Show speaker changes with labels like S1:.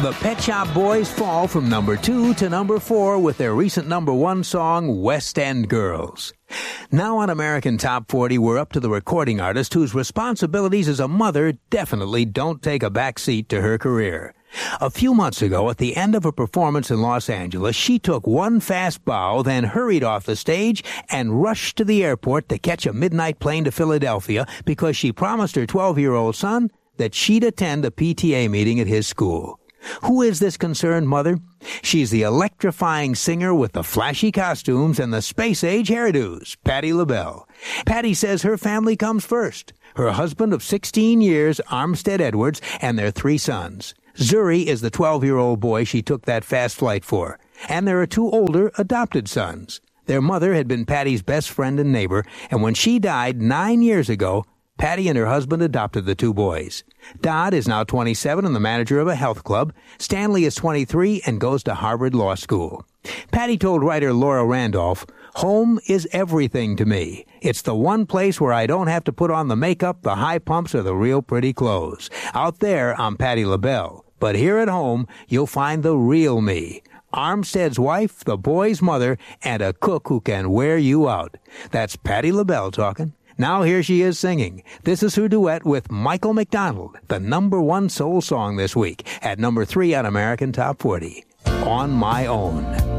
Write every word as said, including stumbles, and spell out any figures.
S1: The Pet Shop Boys fall from number two to number four with their recent number one song, West End Girls. Now on American Top forty, we're up to the recording artist whose responsibilities as a mother definitely don't take a back seat to her career. A few months ago, at the end of a performance in Los Angeles, she took one fast bow, then hurried off the stage and rushed to the airport to catch a midnight plane to Philadelphia because she promised her twelve-year-old son that she'd attend a P T A meeting at his school. Who is this concerned mother? She's the electrifying singer with the flashy costumes and the space-age hairdos, Patti LaBelle. Patti says her family comes first. Her husband of sixteen years, Armstead Edwards, and their three sons. Zuri is the twelve-year-old boy she took that fast flight for. And there are two older adopted sons. Their mother had been Patti's best friend and neighbor, and when she died nine years ago, Patti and her husband adopted the two boys. Dodd is now twenty-seven and the manager of a health club. Stanley is twenty-three and goes to Harvard Law School. Patti told writer Laura Randolph, "Home is everything to me. It's the one place where I don't have to put on the makeup, the high pumps, or the real pretty clothes. Out there, I'm Patti LaBelle. But here at home, you'll find the real me. Armstead's wife, the boy's mother, and a cook who can wear you out." That's Patti LaBelle talking. Now here she is singing. This is her duet with Michael McDonald, the number one soul song this week, at number three on American Top forty, On My Own.